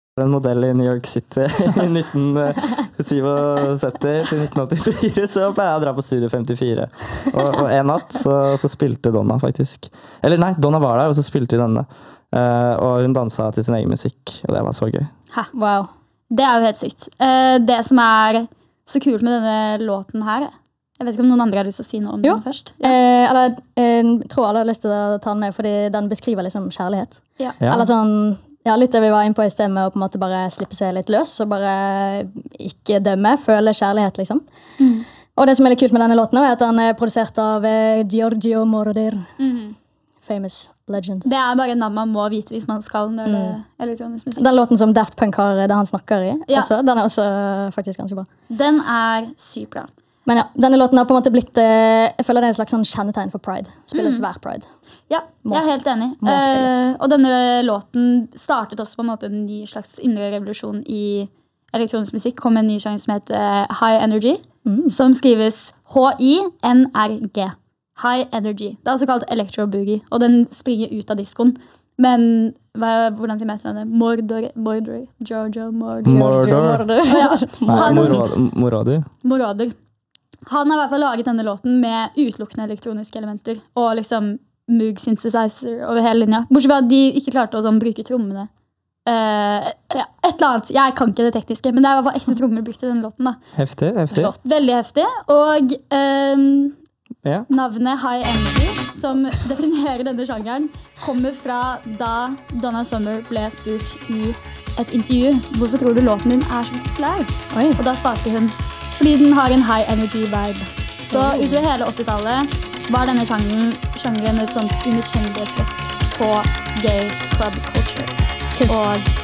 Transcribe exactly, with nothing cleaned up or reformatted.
en modell i New York City i nitten syttisju til nitten åttifire, så pleier jeg å dra på Studio femtifire. Og, og en natt så, så spilte Donna faktisk. Eller nei, Donna var der, og så spilte vi denne. Uh, og hun danset til sin egen musikk, og det var så gøy. Ha, wow. Det er jo helt sykt. Uh, det som er så kult med denne låten her, jeg vet ikke om noen andre har lyst til å si noe om jo. Den først. Ja. Eh, eller, jeg tror alle har lyst til å ta den med, fordi den beskriver liksom kjærlighet. Ja. Ja. Eller sånn, ja, litt det vi var inne på i sted med å på en måte bare slippe seg litt løs, og bare ikke dømme, føle kjærlighet, liksom. Mm. Og det som er litt kult med denne låten er at den er produsert av eh, Giorgio Moroder. Mm. Famous legend. Det er bare navn man må vite hvis man skal når det Mm. er elektronisk musikk. Den låten som Daft Punk har, det han snakker i, Ja. også, den er også faktisk ganske bra. Den er sykt bra. Men ja, denne låten har på en måte blitt, eh, jeg føler det er en slags sånn kjennetegn for Pride. Spilles Mm. hver Pride. Ja, Må jeg er helt enig. må spilles. Eh, og denne låten startet også på en måte en ny slags indre revolusjon i elektronisk musikk. Kom med en ny sjanger som heter eh, High Energy, Mm. som skrives H I N R G. High Energy. Det er altså kalt Electro Boogie, og den springer ut av diskoen. Men hva, hvordan sier jeg det? Mordor, Mordor, Giorgio Mordor. Mordor. Mordor. Ja. Nei, Han- Morod- Moroder. Moroder. Han har i hvert fall laget denne låten med utelukkende elektroniske elementer og liksom Moog synthesizer over hele linja. Bortsett fra at de ikke klarte å sånn, bruke trommene. Uh, ja, et eller annet. Jeg kan ikke det tekniske, men det er i hvert fall ekte trommer brukt i denne låten. Da. Heftig, heftig. Flott. Veldig heftig. Og um, Ja. navnet High Energy, som definerer denne sjangeren, kommer fra da Donna Summer ble spurt i et intervju. Hvorfor tror du låten din er så populær? Oi. Og da svarte hun fordi den har en high energy vibe. Så utover hele åttitallet var denne sjangeren, sjangeren et sånt underkjennelig trekk på gay club culture. Kult. Og